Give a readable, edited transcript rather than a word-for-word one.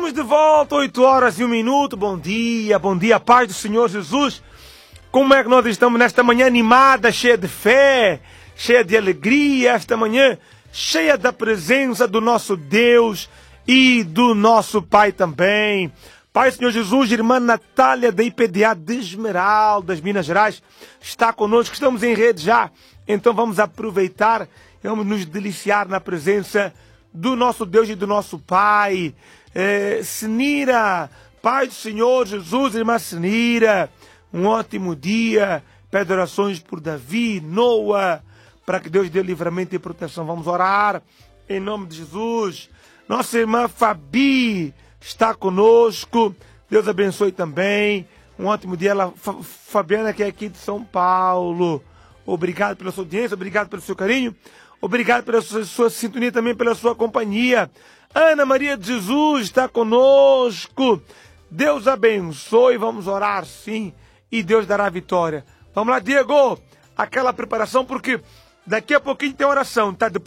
Estamos de volta, 8h01. Bom dia, paz do Senhor Jesus. Como é que nós estamos nesta manhã animada, cheia de fé, cheia de alegria, esta manhã cheia da presença do nosso Deus e do nosso Pai também. Pai do Senhor Jesus, irmã Natália da IPDA de Esmeraldas, Minas Gerais, está conosco, estamos em rede já, então vamos aproveitar e vamos nos deliciar na presença do nosso Deus e do nosso Pai. Senira, Pai do Senhor Jesus, irmã Senira, um ótimo dia, pede orações por Davi, Noah, para que Deus dê livramento e proteção. Vamos orar em nome de Jesus. Nossa irmã Fabi está conosco, Deus abençoe também, um ótimo dia. Fabiana, que é aqui de São Paulo, obrigado pela sua audiência, obrigado pelo seu carinho, obrigado pela sua sintonia, também pela sua companhia. Ana Maria de Jesus está conosco, Deus abençoe, vamos orar sim, e Deus dará a vitória. Vamos lá, Diego, aquela preparação, porque daqui a pouquinho tem oração, tá?